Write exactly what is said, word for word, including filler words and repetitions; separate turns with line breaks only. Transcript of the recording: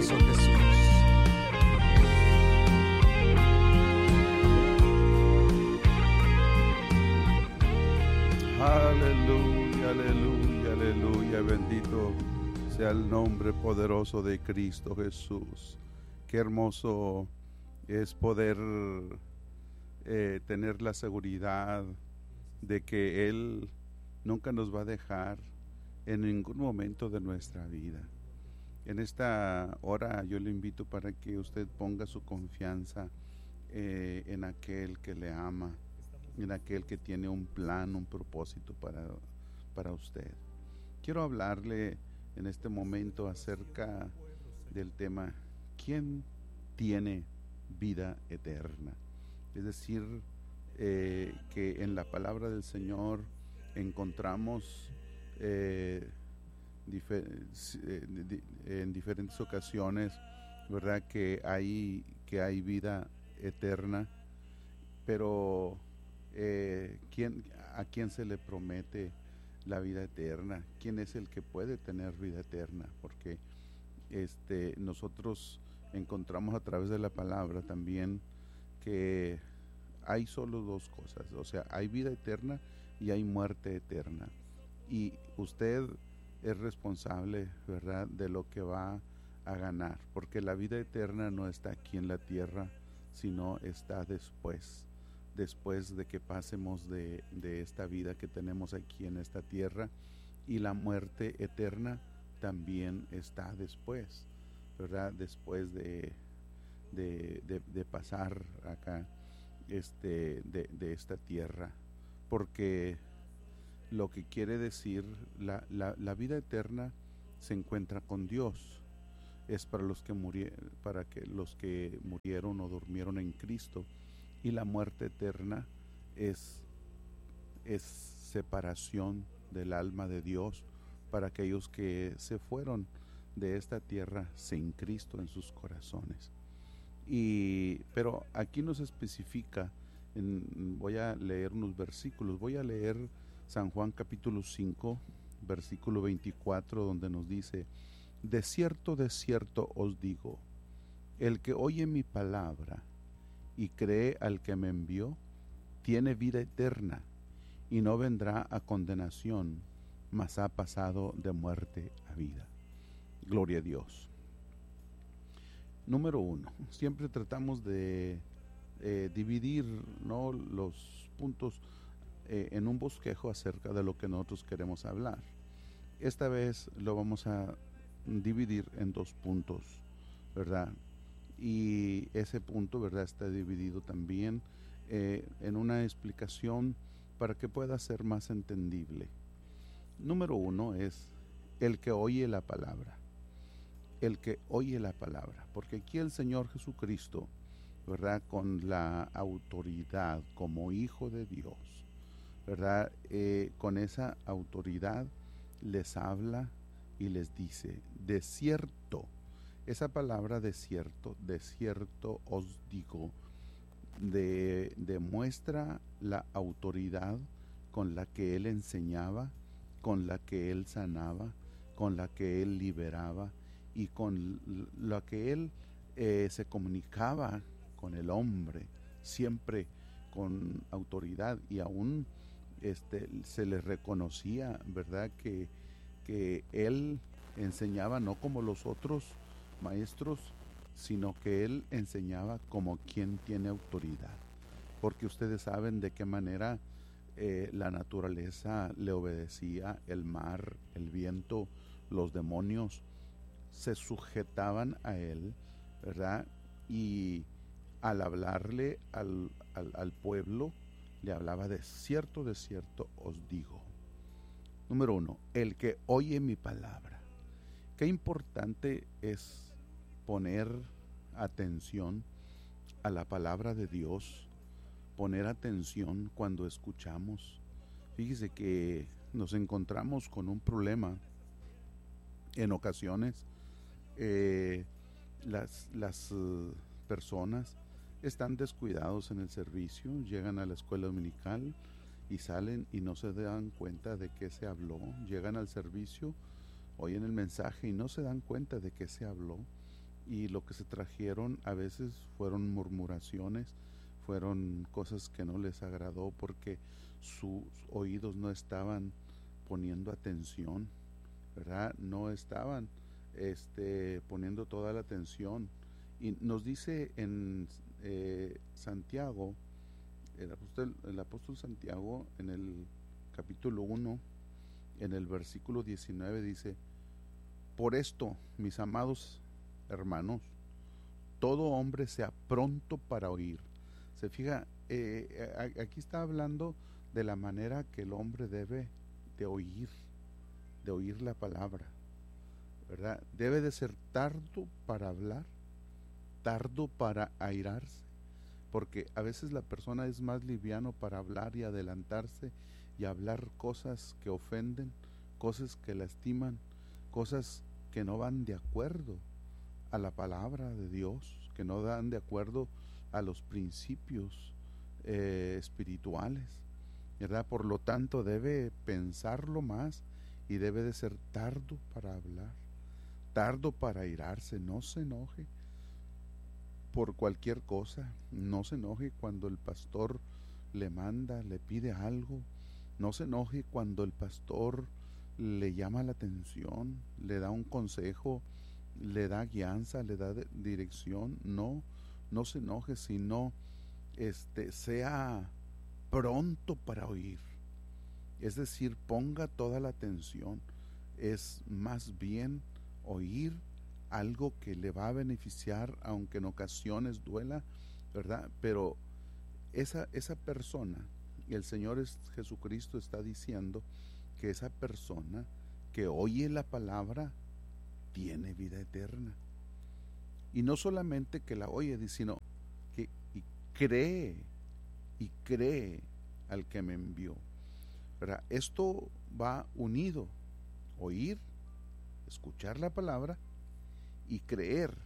poderoso Jesús.
Aleluya, aleluya, aleluya. Bendito sea el nombre poderoso de Cristo Jesús. Qué hermoso es poder eh, tener la seguridad de que Él nunca nos va a dejar en ningún momento de nuestra vida. En esta hora yo le invito para que usted ponga su confianza eh, en aquel que le ama, en aquel que tiene un plan, un propósito para, para usted. Quiero hablarle en este momento acerca del tema, ¿quién tiene vida eterna? Es decir, eh, que en la palabra del Señor encontramos eh, difer- eh, en diferentes ocasiones, ¿verdad?, que hay, que hay vida eterna, pero eh, ¿quién, ¿a quién se le promete la vida eterna? ¿Quién es el que puede tener vida eterna? Porque este, nosotros encontramos a través de la palabra también que hay solo dos cosas, o sea, hay vida eterna y hay muerte eterna, y usted es responsable, ¿verdad?, de lo que va a ganar, porque la vida eterna no está aquí en la tierra, sino está después, después de que pasemos de, de esta vida que tenemos aquí en esta tierra, y la muerte eterna también está después, ¿verdad?, después de, de, de, de pasar acá este, de, de esta tierra, porque lo que quiere decir la, la, la vida eterna se encuentra con Dios, es para los que murieron, para que los que murieron o durmieron en Cristo, y la muerte eterna es, es separación del alma de Dios para aquellos que se fueron de esta tierra sin Cristo en sus corazones. Y, pero aquí nos especifica, en, voy a leer unos versículos, voy a leer San Juan capítulo cinco, versículo veinticuatro, donde nos dice: de cierto, de cierto os digo, el que oye mi palabra y cree al que me envió, tiene vida eterna, y no vendrá a condenación, mas ha pasado de muerte a vida. Gloria a Dios. Número uno, siempre tratamos de eh, dividir, ¿no?, los puntos eh, en un bosquejo acerca de lo que nosotros queremos hablar. Esta vez lo vamos a dividir en dos puntos, ¿verdad? Y ese punto, ¿verdad?, está dividido también eh, en una explicación para que pueda ser más entendible. Número uno es el que oye la palabra. El que oye la palabra, porque aquí el Señor Jesucristo, ¿verdad?, con la autoridad como Hijo de Dios, ¿verdad?, eh, con esa autoridad les habla y les dice: de cierto, esa palabra de cierto, de cierto os digo, de, demuestra la autoridad con la que Él enseñaba, con la que Él sanaba, con la que Él liberaba, y con la que Él eh, se comunicaba con el hombre, siempre con autoridad, y aún este, se le reconocía, ¿verdad?, que, que Él enseñaba no como los otros maestros, sino que Él enseñaba como quien tiene autoridad, porque ustedes saben de qué manera eh, la naturaleza le obedecía, el mar, el viento, los demonios se sujetaban a Él, ¿verdad? Y al hablarle al, al, al pueblo, le hablaba: de cierto, de cierto os digo. Número uno, el que oye mi palabra. Qué importante es poner atención a la palabra de Dios, poner atención cuando escuchamos. Fíjese que nos encontramos con un problema en ocasiones. Eh, las las uh, personas están descuidados en el servicio, llegan a la escuela dominical y salen y no se dan cuenta de qué se habló, llegan al servicio, oyen el mensaje y no se dan cuenta de qué se habló, y lo que se trajeron a veces fueron murmuraciones, fueron cosas que no les agradó porque sus oídos no estaban poniendo atención, ¿verdad? No estaban este, poniendo toda la atención. Y nos dice en eh, Santiago, el apóstol, el apóstol Santiago, en el capítulo uno, en el versículo diecinueve, dice: por esto, mis amados hermanos, todo hombre sea pronto para oír. Se fija, eh, aquí está hablando de la manera que el hombre debe de oír, de oír la palabra, ¿verdad? Debe de ser tardo para hablar, tardo para airarse, porque a veces la persona es más liviano para hablar y adelantarse y hablar cosas que ofenden, cosas que lastiman, cosas que no van de acuerdo a la palabra de Dios, que no dan de acuerdo a los principios eh, espirituales, ¿verdad? Por lo tanto debe pensarlo más y debe de ser tardo para hablar, tardo para airarse. No se enoje por cualquier cosa, no se enoje cuando el pastor le manda, le pide algo, no se enoje cuando el pastor le llama la atención, le da un consejo, le da guianza, le da dirección. No, no se enoje, sino este, sea pronto para oír, es decir, ponga toda la atención. Es más bien oír algo que le va a beneficiar, aunque en ocasiones duela, ¿verdad? Pero esa, esa persona, el Señor es, Jesucristo está diciendo que esa persona que oye la palabra tiene vida eterna. Y no solamente que la oye, sino que y cree, y cree al que me envió, ¿verdad? Esto va unido: oír, escuchar la palabra y creer